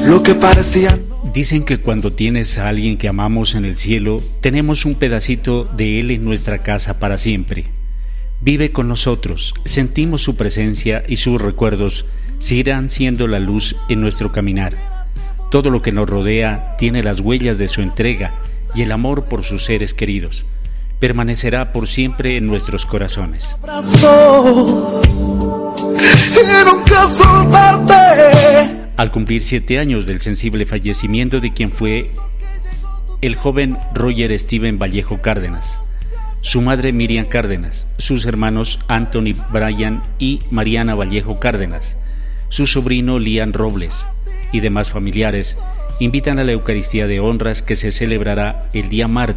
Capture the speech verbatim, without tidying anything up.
lo que parecía. Dicen que cuando tienes a alguien que amamos en el cielo, tenemos un pedacito de él en nuestra casa para siempre. Vive con nosotros, sentimos su presencia y sus recuerdos seguirán siendo la luz en nuestro caminar. Todo lo que nos rodea tiene las huellas de su entrega y el amor por sus seres queridos. Permanecerá por siempre en nuestros corazones. Al cumplir siete años del sensible fallecimiento de quien fue el joven Roger Steven Vallejo Cárdenas, su madre Miriam Cárdenas, sus hermanos Anthony Brian y Mariana Vallejo Cárdenas, su sobrino Lian Robles y demás familiares, invitan a la Eucaristía de Honras que se celebrará el día martes